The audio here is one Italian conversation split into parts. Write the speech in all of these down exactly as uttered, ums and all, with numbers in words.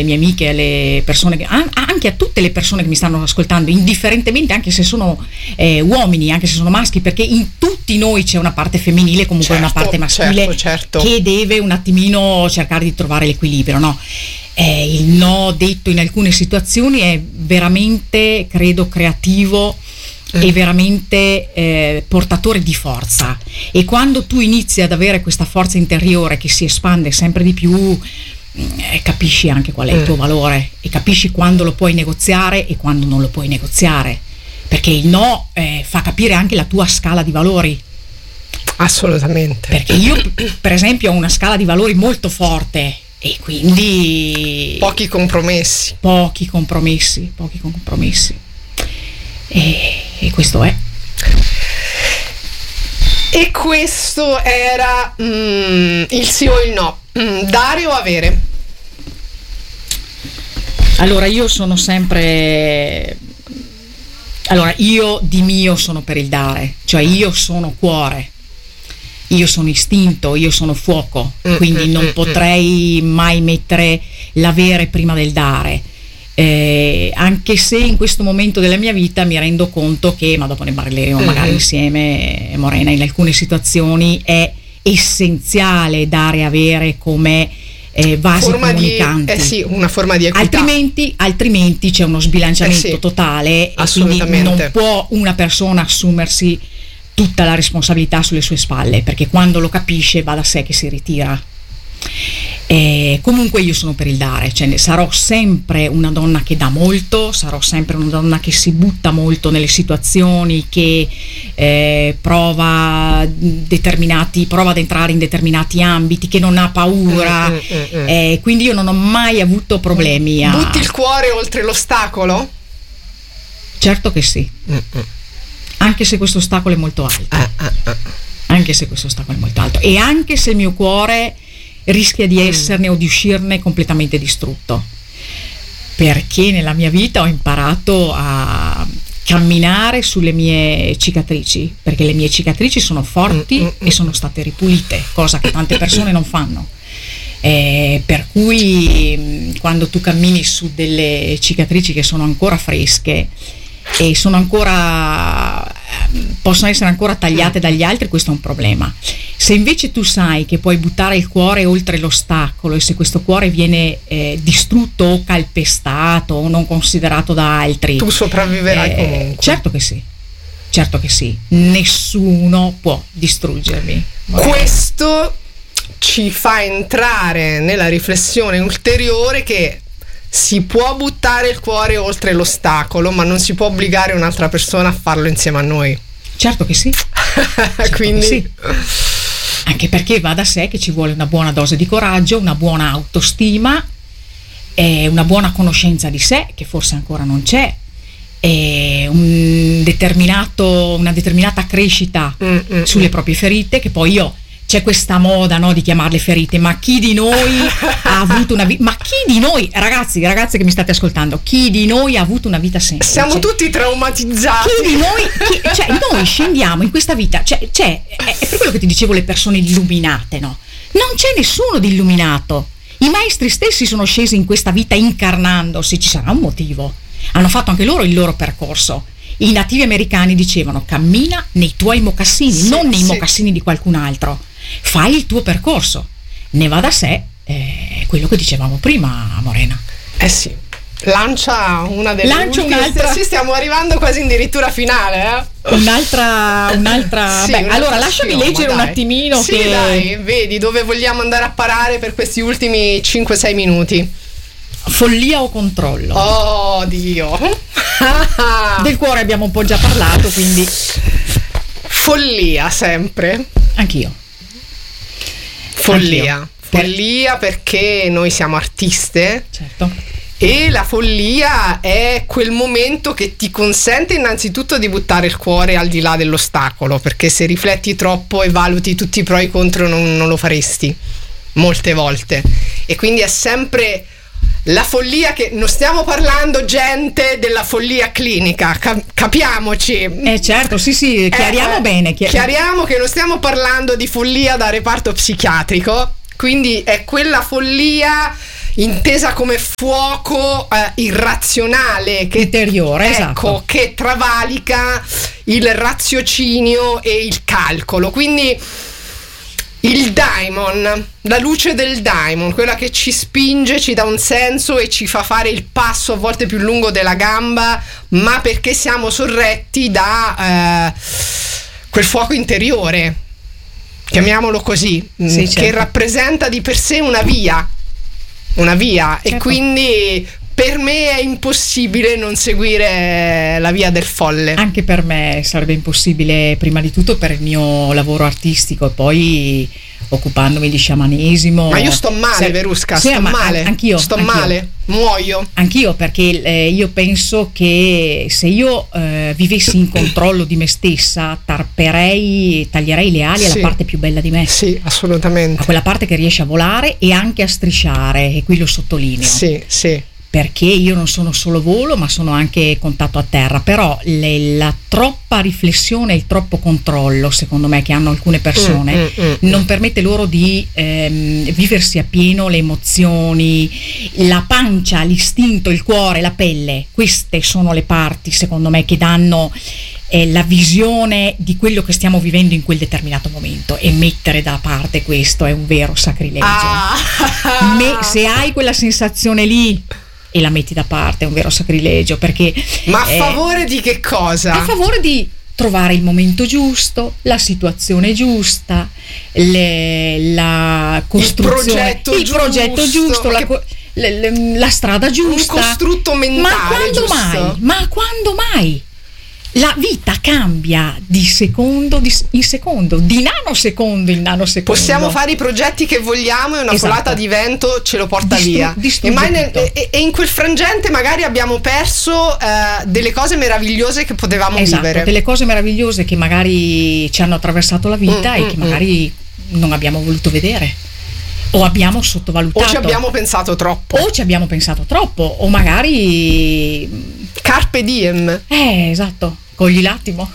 mie amiche, alle persone che, anche a tutte le persone che mi stanno ascoltando, indifferentemente, anche se sono eh, uomini, anche se sono maschi, perché in tutti noi c'è una parte femminile, comunque certo, una parte maschile, certo, certo. che deve un attimino cercare di trovare l'equilibrio, no? Eh, il no detto in alcune situazioni è veramente, credo, creativo mm. e veramente eh, portatore di forza, e quando tu inizi ad avere questa forza interiore che si espande sempre di più, eh, capisci anche qual è il tuo mm. valore, e capisci quando lo puoi negoziare e quando non lo puoi negoziare, perché il no eh, fa capire anche la tua scala di valori. Assolutamente. Perché io per esempio ho una scala di valori molto forte, e quindi pochi compromessi pochi compromessi pochi compromessi e, e questo è e questo era mm, il sì o il no. mm, dare o avere? Allora io sono sempre allora io di mio sono per il dare, cioè io sono cuore, io sono istinto, io sono fuoco, quindi mm, non mm, potrei mai mettere l'avere prima del dare, eh, anche se in questo momento della mia vita mi rendo conto che, ma dopo ne parleremo mm. magari insieme, Morena, in alcune situazioni è essenziale dare e avere come eh, vasi forma comunicanti, di, eh sì, una forma di equità, altrimenti, altrimenti c'è uno sbilanciamento eh sì, totale, e quindi non può una persona assumersi tutta la responsabilità sulle sue spalle, perché quando lo capisce va da sé che si ritira. E comunque io sono per il dare, cioè sarò sempre una donna che dà molto, sarò sempre una donna che si butta molto nelle situazioni, che eh, prova determinati prova ad entrare in determinati ambiti, che non ha paura, mm, mm, mm. Eh, quindi io non ho mai avuto problemi a... Butti il cuore oltre l'ostacolo? Certo che sì. mm, mm. Anche se questo ostacolo è molto alto, ah, ah, ah. anche se questo ostacolo è molto alto, e anche se il mio cuore rischia di esserne mm. o di uscirne completamente distrutto, perché nella mia vita ho imparato a camminare sulle mie cicatrici, perché le mie cicatrici sono forti mm, mm, e sono state ripulite, cosa che tante persone non fanno. Eh, per cui quando tu cammini su delle cicatrici che sono ancora fresche e sono ancora possono essere ancora tagliate dagli altri, questo è un problema. Se invece tu sai che puoi buttare il cuore oltre l'ostacolo, e se questo cuore viene eh, distrutto o calpestato o non considerato da altri, tu sopravviverai eh, comunque. Certo che sì, certo che sì, nessuno può distruggermi. Questo ci fa entrare nella riflessione ulteriore che si può buttare il cuore oltre l'ostacolo, ma non si può obbligare un'altra persona a farlo insieme a noi. Certo che sì. Certo Quindi che sì. Anche perché va da sé che ci vuole una buona dose di coraggio, una buona autostima, e una buona conoscenza di sé, che forse ancora non c'è, e un determinato, una determinata crescita mm, mm, sulle mm. proprie ferite, che poi io... C'è questa moda, no, di chiamarle ferite, ma chi di noi ha avuto una vita, ma chi di noi, ragazzi, ragazze che mi state ascoltando, chi di noi ha avuto una vita semplice? Siamo tutti traumatizzati. Chi di noi, chi, cioè noi scendiamo in questa vita, cioè, c'è, è, è per quello che ti dicevo, le persone illuminate, no? Non c'è nessuno di illuminato. I maestri stessi sono scesi in questa vita incarnandosi, ci sarà un motivo. Hanno fatto anche loro il loro percorso. I nativi americani dicevano: cammina nei tuoi mocassini, sì, non nei sì. mocassini di qualcun altro. Fai il tuo percorso. Ne va da sé eh, quello che dicevamo prima, Morena. Eh sì. Lancia una delle Lancia ultime. Un'altra... Sì, stiamo arrivando quasi in dirittura finale, eh? Un'altra, un'altra. Sì, beh, una allora lasciami leggere un attimino. Sì, che... dai, vedi dove vogliamo andare a parare per questi ultimi cinque sei minuti. Follia o controllo? Oh Dio. Del cuore abbiamo un po' già parlato, quindi follia sempre. Anch'io. Follia. Anch'io. Follia perché noi siamo artiste. Certo. E la follia è quel momento che ti consente innanzitutto di buttare il cuore al di là dell'ostacolo, perché se rifletti troppo e valuti tutti i pro e i contro non, non lo faresti molte volte. E quindi è sempre la follia, che non stiamo parlando, gente, della follia clinica, cap- capiamoci. Eh certo, sì sì, chiariamo eh, bene. Chiar- chiariamo che non stiamo parlando di follia da reparto psichiatrico, quindi è quella follia intesa come fuoco eh, irrazionale che, interiore, ecco, esatto, che travalica il raziocinio e il calcolo. Quindi il daimon, la luce del daimon, quella che ci spinge, ci dà un senso e ci fa fare il passo a volte più lungo della gamba, ma perché siamo sorretti da eh, quel fuoco interiore, chiamiamolo così, sì, che certo, rappresenta di per sé una via, una via, certo. E quindi per me è impossibile non seguire la via del folle. Anche per me sarebbe impossibile, prima di tutto per il mio lavoro artistico e poi occupandomi di sciamanesimo. Ma io sto male, se, Verusca, sì, sto male. Anch'io. Sto anch'io. male, muoio. Anch'io, perché eh, io penso che se io eh, vivessi in controllo di me stessa, tarperei, taglierei le ali, sì, alla parte più bella di me. Sì, assolutamente. A quella parte che riesce a volare e anche a strisciare, e qui lo sottolineo. Sì, sì. Perché io non sono solo volo, ma sono anche contatto a terra. Però le, la troppa riflessione e il troppo controllo, secondo me, che hanno alcune persone, mm, mm, mm, non permette loro di ehm, viversi appieno le emozioni, la pancia, l'istinto, il cuore, la pelle. Queste sono le parti, secondo me, che danno eh, la visione di quello che stiamo vivendo in quel determinato momento, e mettere da parte questo è un vero sacrilegio. Ah. Me, se hai quella sensazione lì e la metti da parte, è un vero sacrilegio, perché ma a eh, favore di che cosa? A favore di trovare il momento giusto, la situazione giusta, le, la costruzione, il progetto il giusto, progetto giusto la, le, le, la strada giusta, un costrutto mentale. Ma quando giusto? mai? Ma quando mai? La vita cambia di secondo di, in secondo, di nanosecondo in nanosecondo. Possiamo fare i progetti che vogliamo e una esatto. folata di vento ce lo porta Distru- via. E, nel, e, e in quel frangente magari abbiamo perso eh, delle cose meravigliose che potevamo esatto, vivere. Delle cose meravigliose che magari ci hanno attraversato la vita mm, e mm, che magari mm. non abbiamo voluto vedere. O abbiamo sottovalutato. O ci abbiamo pensato troppo. O ci abbiamo pensato troppo. O magari carpe diem. Eh, esatto, cogli l'attimo.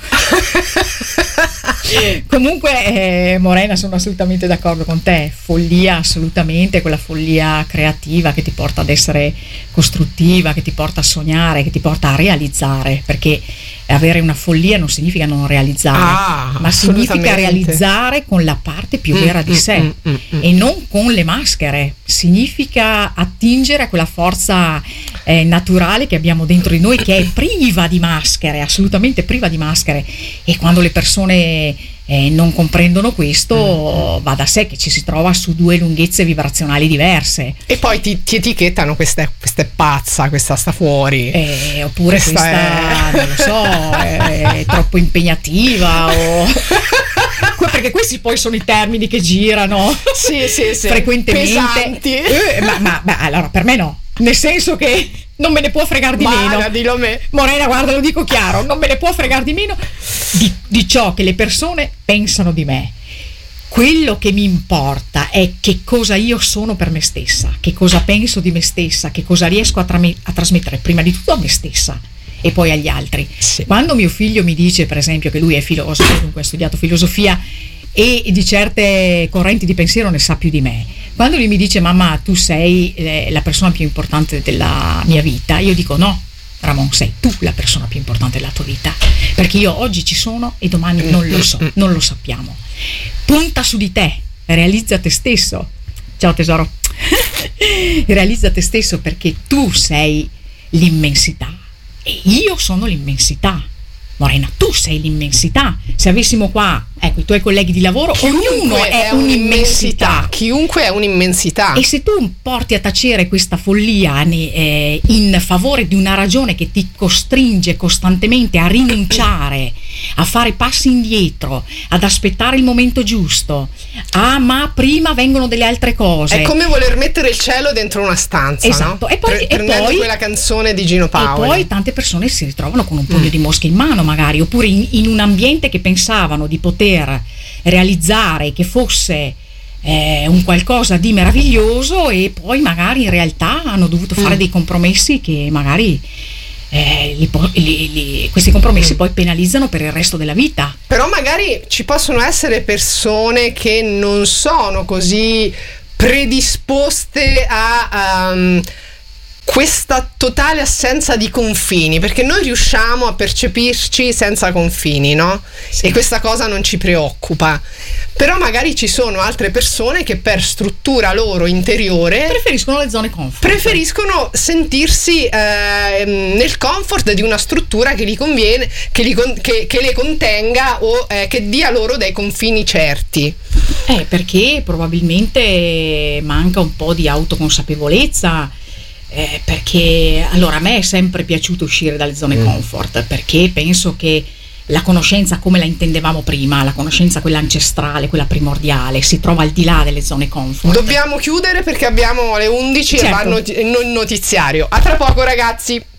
Comunque eh, Morena, sono assolutamente d'accordo con te. Follia, assolutamente, quella follia creativa che ti porta ad essere costruttiva, che ti porta a sognare, che ti porta a realizzare, perché avere una follia non significa non realizzare, ah, ma significa realizzare con la parte più vera mm, di sé mm, mm, mm, e non con le maschere. Significa attingere a quella forza eh, naturale che abbiamo dentro di noi, che è priva di maschere, assolutamente priva di maschere, e quando le persone eh, non comprendono questo, va da sé che ci si trova su due lunghezze vibrazionali diverse. E poi ti, ti etichettano: questa è, questa è pazza, questa sta fuori, eh, oppure questa, questa è... non lo so, è, è troppo impegnativa, o perché questi poi sono i termini che girano sì, sì, sì. frequentemente. Eh, ma, ma, ma allora per me no, nel senso che non me ne può fregare di Mara, meno. Dillo me. Morena, guarda, lo dico chiaro, non me ne può fregare di meno di, di ciò che le persone pensano di me. Quello che mi importa è che cosa io sono per me stessa, che cosa penso di me stessa, che cosa riesco a, tra- a trasmettere prima di tutto a me stessa e poi agli altri. Sì. Quando mio figlio mi dice, per esempio, che lui è filosofo, dunque ha studiato filosofia e di certe correnti di pensiero ne sa più di me, quando lui mi dice: mamma, tu sei eh, la persona più importante della mia vita, io dico: no, Ramon, sei tu la persona più importante della tua vita, perché io oggi ci sono e domani non lo so, non lo sappiamo. Punta su di te, realizza te stesso. Ciao tesoro. Realizza te stesso, perché tu sei l'immensità e io sono l'immensità. Morena, tu sei l'immensità. Se avessimo qua, ecco, i tuoi colleghi di lavoro, chiunque ognuno è, è un'immensità. Chiunque è un'immensità. E se tu porti a tacere questa follia eh, in favore di una ragione che ti costringe costantemente a rinunciare, a fare passi indietro, ad aspettare il momento giusto, ah, ma prima vengono delle altre cose. È come voler mettere il cielo dentro una stanza, esatto. No? E poi, Pre- e poi quella canzone di Gino Paoli. E poi tante persone si ritrovano con un pugno mm. di mosche in mano, magari, oppure in, in un ambiente che pensavano di poter realizzare, che fosse eh, un qualcosa di meraviglioso, e poi magari in realtà hanno dovuto fare mm. dei compromessi che magari eh, li, li, li, questi compromessi mm. poi penalizzano per il resto della vita. Però magari ci possono essere persone che non sono così predisposte a um, questa totale assenza di confini, perché noi riusciamo a percepirci senza confini, no? Sì. E questa cosa non ci preoccupa. Però magari ci sono altre persone che per struttura loro interiore preferiscono le zone comfort. Preferiscono sentirsi eh, nel comfort di una struttura che gli conviene, che, gli con, che, che le contenga o eh, che dia loro dei confini certi. Eh, perché probabilmente manca un po' di autoconsapevolezza. Eh, perché allora a me è sempre piaciuto uscire dalle zone mm. comfort, perché penso che la conoscenza come la intendevamo prima, la conoscenza quella ancestrale, quella primordiale, si trova al di là delle zone comfort. Dobbiamo chiudere perché abbiamo le undici, certo, e va il notiziario. A tra poco, ragazzi.